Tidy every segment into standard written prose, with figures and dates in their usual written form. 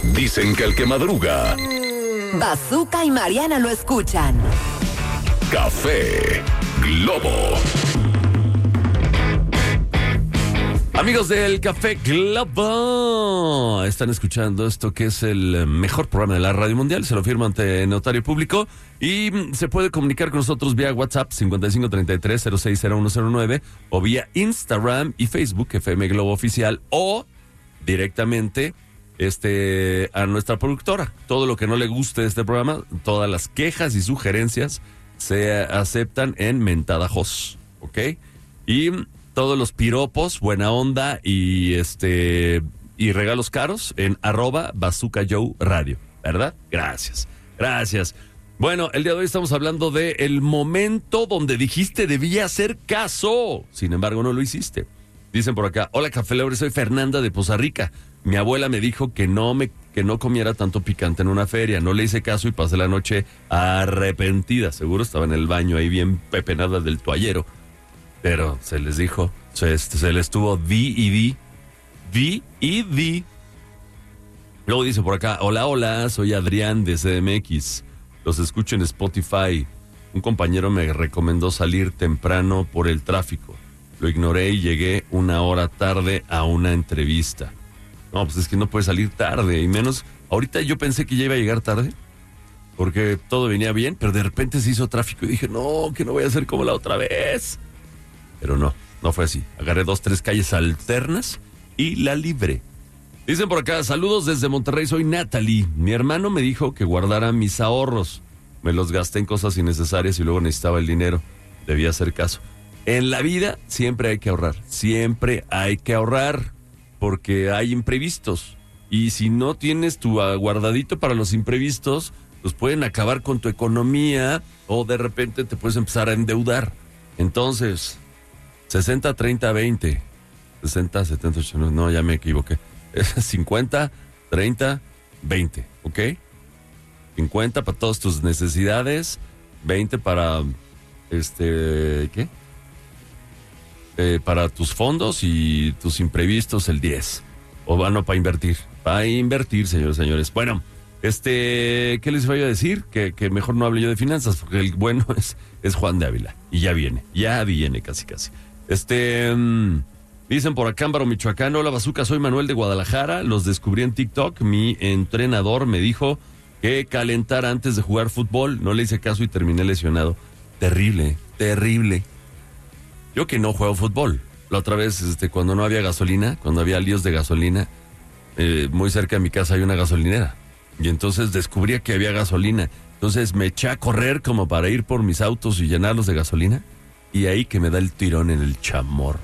Dicen que el que madruga. Bazooka y Mariana lo escuchan. Café Globo. Amigos del Café Globo, están escuchando esto que es el mejor programa de la radio mundial, se lo firma ante notario público y se puede comunicar con nosotros vía WhatsApp 5533-060109 o vía Instagram y Facebook FM Globo Oficial o directamente a nuestra productora. Todo lo que no le guste de este programa, todas las quejas y sugerencias se aceptan en Mentada-Jos, ¿ok? Y todos los piropos, buena onda y regalos caros en @BazookaJoeRadio, ¿verdad? Gracias. Bueno, el día de hoy estamos hablando de el momento donde dijiste debía hacer caso, sin embargo no lo hiciste. Dicen por acá, hola Café Globo, soy Fernanda de Poza Rica. Mi abuela me dijo que no comiera tanto picante en una feria, no le hice caso y pasé la noche arrepentida. Seguro estaba en el baño ahí bien pepenada del toallero. Pero se les dijo, se les tuvo di. Luego dice por acá, hola, soy Adrián de CDMX. Los escucho en Spotify. Un compañero me recomendó salir temprano por el tráfico. Lo ignoré y llegué 1 hora tarde a una entrevista. No, pues es que no puede salir tarde, y menos, ahorita yo pensé que ya iba a llegar tarde, porque todo venía bien, pero de repente se hizo tráfico y dije, no, que no voy a hacer como la otra vez. Pero no fue así. Agarré 2-3 calles alternas y la libré. Dicen por acá, saludos desde Monterrey, soy Natalie. Mi hermano me dijo que guardara mis ahorros. Me los gasté en cosas innecesarias y luego necesitaba el dinero. Debía hacer caso. En la vida siempre hay que ahorrar, porque hay imprevistos. Y si no tienes tu guardadito para los imprevistos, pues pueden acabar con tu economía o de repente te puedes empezar a endeudar. Entonces, 60, 30, 20. 60, 70, 80, no, ya me equivoqué. 50, 30, 20, ¿ok? 50 para todas tus necesidades, 20 para, ¿qué? Para tus fondos y tus imprevistos, el 10. O bueno, para invertir. Para invertir, señores. Bueno, ¿qué les iba a decir? Que mejor no hable yo de finanzas, porque el bueno es Juan de Ávila. Y ya viene casi. Dicen por acá, Ámbaro, Michoacán, hola Bazooka, soy Manuel de Guadalajara, los descubrí en TikTok, mi entrenador me dijo que calentar antes de jugar fútbol, no le hice caso y terminé lesionado. Terrible. Yo que no juego fútbol, la otra vez cuando no había gasolina, cuando había líos de gasolina, muy cerca de mi casa hay una gasolinera, y entonces descubrí que había gasolina, entonces me eché a correr como para ir por mis autos y llenarlos de gasolina, y ahí que me da el tirón en el chamorro.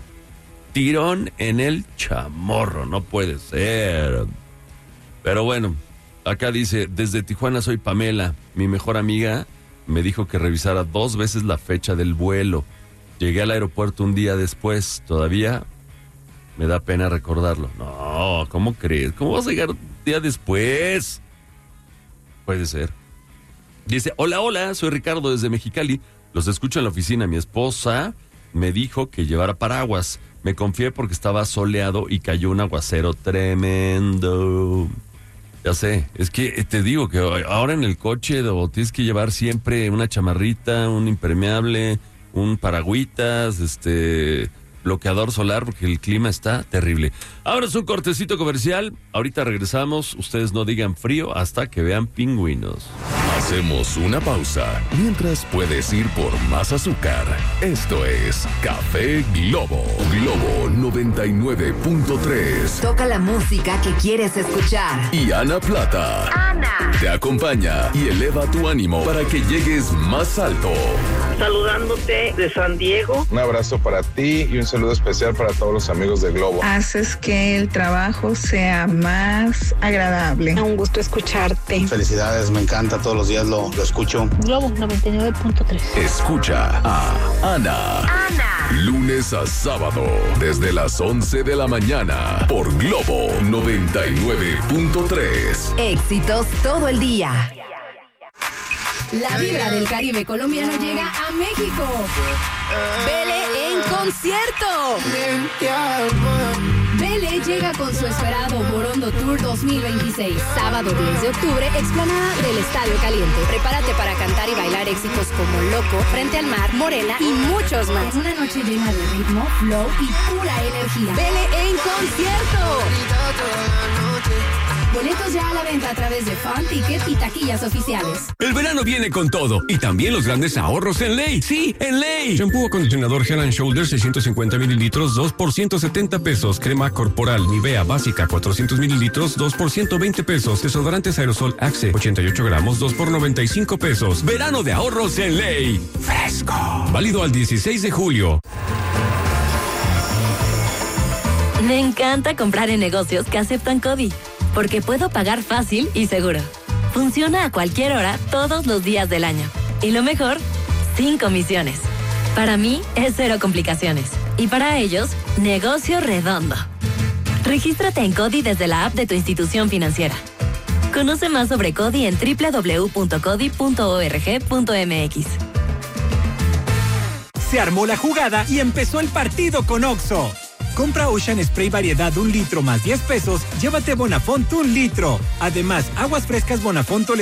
No puede ser. Pero bueno, acá dice, desde Tijuana soy Pamela, mi mejor amiga me dijo que revisara 2 veces la fecha del vuelo. Llegué al aeropuerto un día después, todavía me da pena recordarlo. No, ¿cómo crees? ¿Cómo vas a llegar un día después? Puede ser. Dice, hola, soy Ricardo desde Mexicali, los escucho en la oficina, mi esposa me dijo que llevara paraguas. Me confié porque estaba soleado y cayó un aguacero tremendo. Ya sé, es que te digo que ahora en el coche tienes que llevar siempre una chamarrita, un impermeable, un paragüitas, bloqueador solar porque el clima está terrible. Ahora es un cortecito comercial, ahorita regresamos, ustedes no digan frío hasta que vean pingüinos. Hacemos una pausa, mientras puedes ir por más azúcar. Esto es Café Globo, Globo 99.3. Toca la música que quieres escuchar. Y Ana Plata te acompaña y eleva tu ánimo para que llegues más alto. Saludándote de San Diego. Un abrazo para ti y un saludo especial para todos los amigos de Globo. Haces que el trabajo sea más agradable. Un gusto escucharte. Felicidades, me encanta, todos los días lo escucho. Globo 99.3. Escucha a Ana. Lunes a sábado, desde las 11 de la mañana, por Globo 99.3. Éxitos todo el día. La vibra del Caribe colombiano llega a México. Vele en concierto. BLE llega con su esperado Borondo Tour 2026. Sábado 10 de octubre, explanada del Estadio Caliente. Prepárate para cantar y bailar éxitos como Loco, Frente al Mar, Morena y muchos más. Una noche llena de ritmo, flow y pura energía. BLE en concierto. Boletos ya a la venta a través de Fan Ticket y taquillas oficiales. El verano viene con todo y también los grandes ahorros en Ley. Sí, en Ley. Shampoo acondicionador Head & Shoulders 650 mililitros, 2 por 170 pesos. Crema corporal Nivea básica 400 mililitros, 2 por 120 pesos. Desodorantes aerosol Axe 88 gramos, 2 por 95 pesos. Verano de ahorros en Ley. Fresco. Válido al 16 de julio. Me encanta comprar en negocios que aceptan CODI, porque puedo pagar fácil y seguro. Funciona a cualquier hora, todos los días del año. Y lo mejor, sin comisiones. Para mí, es cero complicaciones. Y para ellos, negocio redondo. Regístrate en CODI desde la app de tu institución financiera. Conoce más sobre CODI en www.codi.org.mx. Se armó la jugada y empezó el partido con Oxxo. Compra Ocean Spray variedad 1 litro más 10 pesos, llévate Bonafont 1 litro. Además, aguas frescas Bonafont